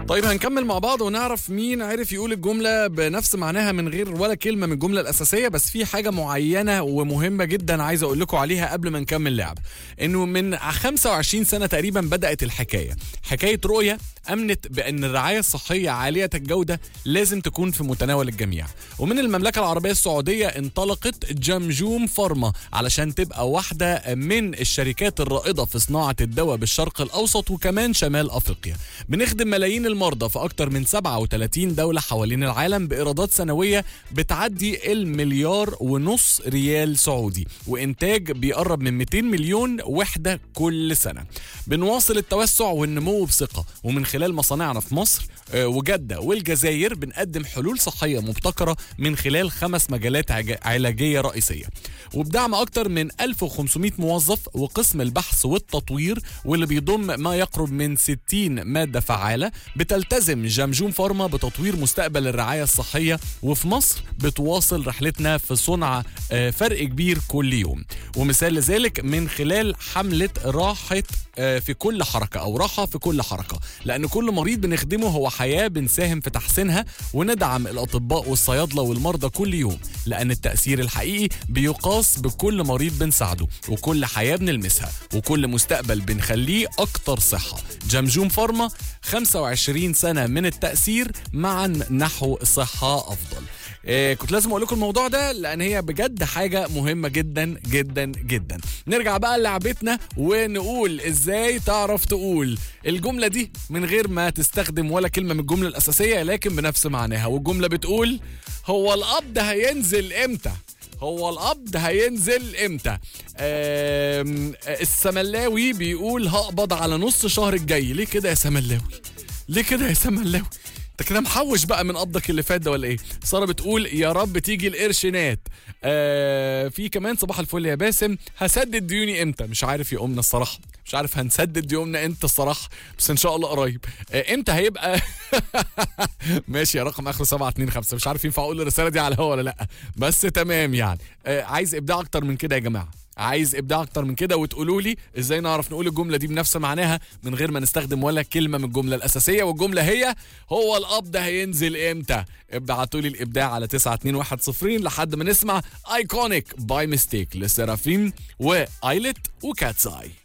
طيب هنكمل مع بعض ونعرف مين عرف يقول الجملة بنفس معناها من غير ولا كلمة من الجملة الأساسية. بس في حاجة معينة ومهمة جدا عايز أقول لكم عليها قبل ما نكمل لعب، إنه من 25 سنة تقريبا بدأت الحكاية، حكاية رؤية أمنت بأن الرعاية الصحية عالية الجودة لازم تكون في متناول الجميع. ومن المملكة العربية السعودية انطلقت جمجوم فارما علشان تبقى واحدة من الشركات الرائدة في صناعة الدواء بالشرق الأوسط وكمان شمال أفريقيا. بنخدم ملايين المرضى في أكتر من 37 دولة حوالين العالم بإيرادات سنوية بتعدي 1.5 مليار ريال سعودي، وإنتاج بيقرب من 200 مليون وحدة كل سنة. بنواصل التوسع والنمو بثقة، ومن خلال مصانعنا في مصر وجدة والجزائر بنقدم حلول صحية مبتكرة من خلال 5 مجالات علاجية رئيسية، وبدعم أكتر من 1500 موظف وقسم البحث والتطوير واللي بيضم ما يقرب من 60 مادة فعالة. بتلتزم جمجوم فارما بتطوير مستقبل الرعاية الصحية، وفي مصر بتواصل رحلتنا في صنع فرق كبير كل يوم. ومثال لذلك من خلال حملة راحة في كل حركة أو راحة في كل حركة، لأن كل مريض بنخدمه هو حياة بنساهم في تحسينها، وندعم الأطباء والصيادلة والمرضى كل يوم، لأن التأثير الحقيقي بيقاس بكل مريض بنساعده وكل حياة بنلمسها وكل مستقبل بنخليه أكتر صحة. جمجوم فارما 25 سنة من التأثير معا نحو صحة أفضل. كنت لازم اقول لكم الموضوع ده لان هي بجد حاجه مهمه جدا جدا جدا. نرجع بقى للعبتنا ونقول ازاي تعرف تقول الجمله دي من غير ما تستخدم ولا كلمه من الجمله الاساسيه لكن بنفس معناها. والجمله بتقول هو القبض هينزل امتى؟ هو القبض هينزل امتى؟ السملاوي بيقول هقبض على نص شهر الجاي. ليه كده يا سملاوي؟ ليه كده يا سملاوي؟ انت كده محوش بقى من قبضك اللي فات ده ولا ايه؟ ساره بتقول يا رب تيجي القرشينات. في كمان صباح الفل يا باسم، هسدد ديوني امتى؟ مش عارف يا امنا الصراحه، مش عارف هنسدد ديوننا امتى الصراحه، بس ان شاء الله قريب. امتى هيبقى ماشي يا رقم اخره 725. مش عارف ينفع اقول الرساله دي على الهوا ولا لا، بس تمام يعني. عايز ابداع اكتر من كده يا جماعه، عايز ابداع اكتر من كده، وتقولوا لي ازاي نعرف نقول الجمله دي بنفس معناها من غير ما نستخدم ولا كلمه من الجمله الاساسيه. والجمله هي هو القبض هينزل امتى؟ ابعتوا لي الابداع على 92110 لحد ما نسمع ايكونيك باي ميستيك لسيرافين وايلت وكاتساي.